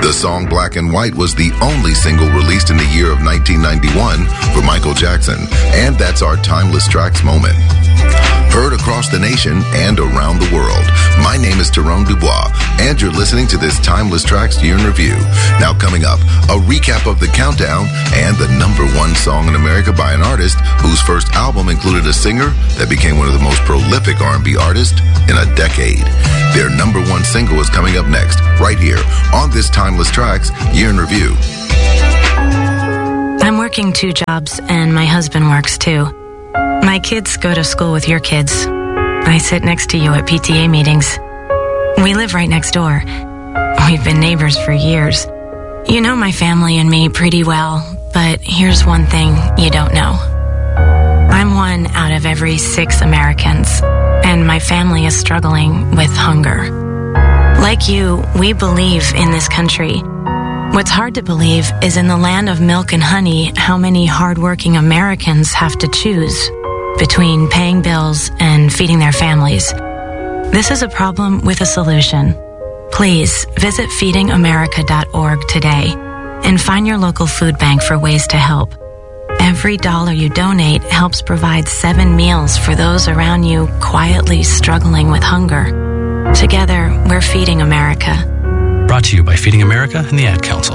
The song Black and White was the only single released in the year of 1991 for Michael Jackson, and that's our Timeless Tracks moment. Heard across the nation and around the world. My name is Tyrone Dubois, and you're listening to this Timeless Tracks Year in Review. Now coming up, a recap of the countdown and the number one song in America by an artist whose first album included a singer that became one of the most prolific R&B artists in a decade. Their number one single is coming up next, right here on this Timeless Tracks Year in Review. I'm working 2 jobs, and my husband works too. My kids go to school with your kids. I sit next to you at PTA meetings. We live right next door. We've been neighbors for years. You know my family and me pretty well, but here's one thing you don't know. I'm 1 out of every 6 Americans, and my family is struggling with hunger. Like you, we believe in this country. What's hard to believe is in the land of milk and honey, how many hardworking Americans have to choose between paying bills and feeding their families. This is a problem with a solution. Please visit feedingamerica.org today and find your local food bank for ways to help. Every dollar you donate helps provide 7 meals for those around you quietly struggling with hunger. Together, we're Feeding America. Brought to you by Feeding America and the Ad Council.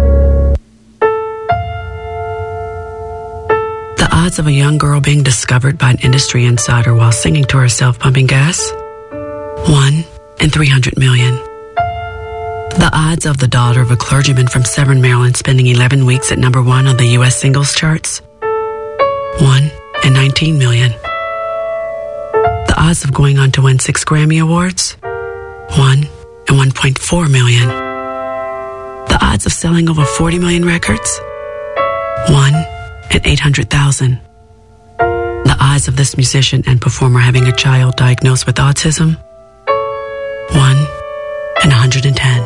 The odds of a young girl being discovered by an industry insider while singing to herself pumping gas? 1 in 300 million. The odds of the daughter of a clergyman from Severn, Maryland spending 11 weeks at number 1 on the U.S. singles charts? 1 in 19 million. The odds of going on to win 6 Grammy Awards? 1 in 1.4 million. The odds of selling over 40 million records? 1 in 800,000. The odds of this musician and performer having a child diagnosed with autism? 1 in 110.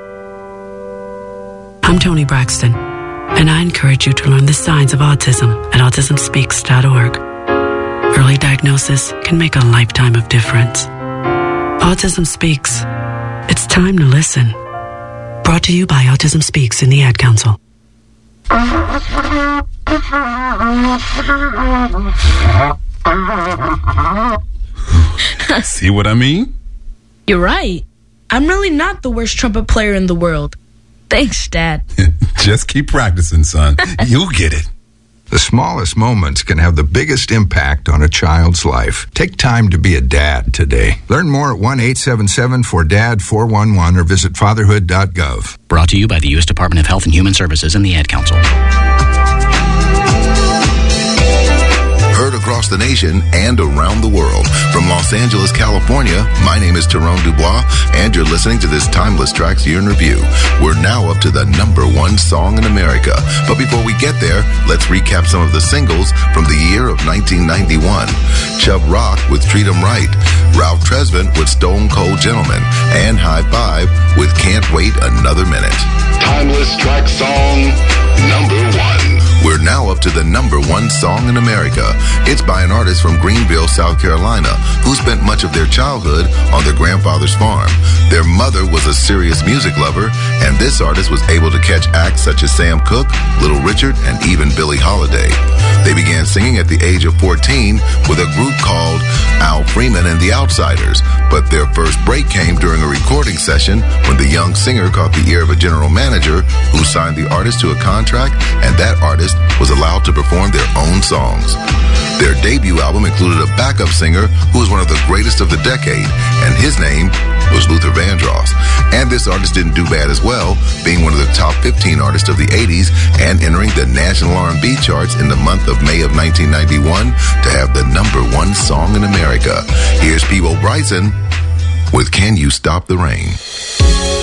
I'm Toni Braxton, and I encourage you to learn the signs of autism at autismspeaks.org. Early diagnosis can make a lifetime of difference. Autism Speaks. It's time to listen. Brought to you by Autism Speaks and the Ad Council. See what I mean? You're right. I'm really not the worst trumpet player in the world. Thanks, Dad. Just keep practicing, son. You'll get it. The smallest moments can have the biggest impact on a child's life. Take time to be a dad today. Learn more at 1-877-4DAD-411 or visit fatherhood.gov. Brought to you by the U.S. Department of Health and Human Services and the Ad Council. Heard across the nation and around the world. From Los Angeles, California, my name is Tyrone Dubois, and you're listening to this Timeless Tracks Year in Review. We're now up to the number one song in America. But before we get there, let's recap some of the singles from the year of 1991. Chubb Rock with Treat 'Em Right, Ralph Tresvant with Stone Cold Gentleman, and High Five with Can't Wait Another Minute. Timeless Track Song number 1. We're now up to the number one song in America. It's by an artist from Greenville, South Carolina, who spent much of their childhood on their grandfather's farm. Their mother was a serious music lover, and this artist was able to catch acts such as Sam Cooke, Little Richard, and even Billie Holiday. They began singing at the age of 14 with a group called Al Freeman and the Outsiders, but their first break came during a recording session when the young singer caught the ear of a general manager who signed the artist to a contract, and that artist was allowed to perform their own songs. Their debut album included a backup singer who was one of the greatest of the decade, and his name was Luther Vandross. And this artist didn't do bad as well, being one of the top 15 artists of the 80s and entering the national R&B charts in the month of May of 1991 to have the number one song in America. Here's Peabo Bryson with Can You Stop the Rain?